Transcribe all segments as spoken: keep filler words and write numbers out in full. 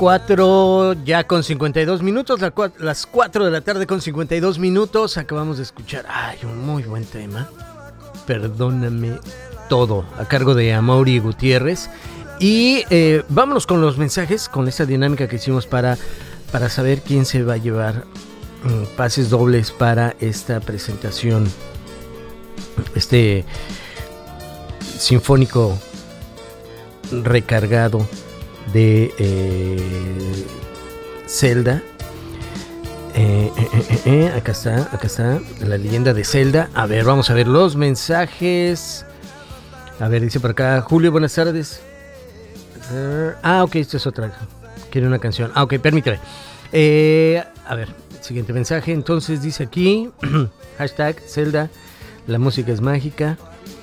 cuatro ya con cincuenta y dos minutos, la cua- las cuatro de la tarde con cincuenta y dos minutos. Acabamos de escuchar, ay, un muy buen tema. Perdóname todo, a cargo de Amaury Gutiérrez. Y eh, vámonos con los mensajes, con esta dinámica que hicimos para, para saber quién se va a llevar um, pases dobles para esta presentación. Este sinfónico recargado de eh, Zelda. Eh, eh, eh, eh, acá está, acá está la leyenda de Zelda. A ver, vamos a ver los mensajes. A ver, dice por acá Julio, buenas tardes. Uh, ah, ok, esto es otra. Quiere una canción. Ah, ok, permíteme. Eh, a ver, siguiente mensaje. Entonces dice aquí hashtag Zelda, la música es mágica.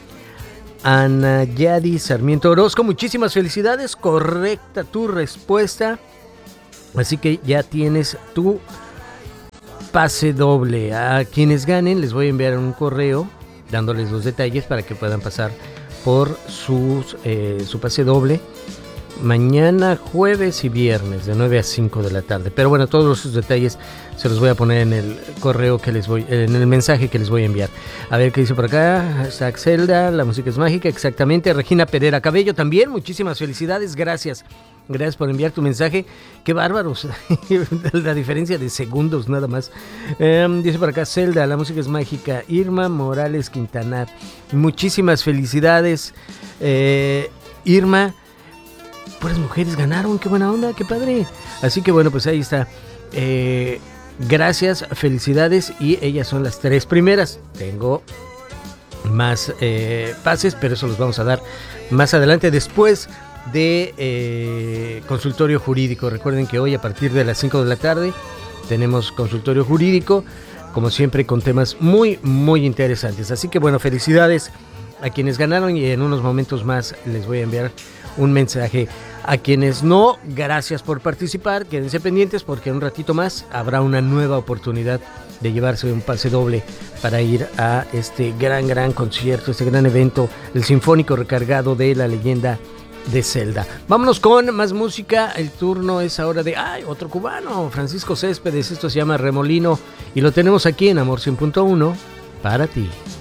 Anayadi Sarmiento Orozco, muchísimas felicidades, correcta tu respuesta, así que ya tienes tu pase doble. A quienes ganen les voy a enviar un correo dándoles los detalles para que puedan pasar por sus, eh, su pase doble mañana, jueves y viernes de nueve a cinco de la tarde. Pero bueno, todos sus detalles se los voy a poner en el correo que les voy, en el mensaje que les voy a enviar. A ver qué dice por acá. Hashtag Zelda, la música es mágica, exactamente. Regina Pereira Cabello también, muchísimas felicidades, gracias. Gracias por enviar tu mensaje. Qué bárbaros. La diferencia de segundos nada más. Eh, dice por acá Zelda, la música es mágica. Irma Morales Quintanar. Muchísimas felicidades. Eh, Irma, puras mujeres ganaron. Qué buena onda, qué padre. Así que bueno, pues ahí está. Eh, gracias, felicidades. Y ellas son las tres primeras. Tengo más eh, pases, pero eso los vamos a dar más adelante después de eh, consultorio jurídico. Recuerden que hoy a partir de las cinco de la tarde tenemos consultorio jurídico, como siempre con temas muy muy interesantes. Así que bueno, felicidades a quienes ganaron y en unos momentos más les voy a enviar un mensaje. A quienes no, gracias por participar, quédense pendientes porque en un ratito más habrá una nueva oportunidad de llevarse un pase doble para ir a este gran gran concierto, este gran evento, el sinfónico recargado de la leyenda de Zelda. Vámonos con más música. El turno es ahora de ay, otro cubano, Francisco Céspedes. Esto se llama Remolino y lo tenemos aquí en Amor cien punto uno para ti.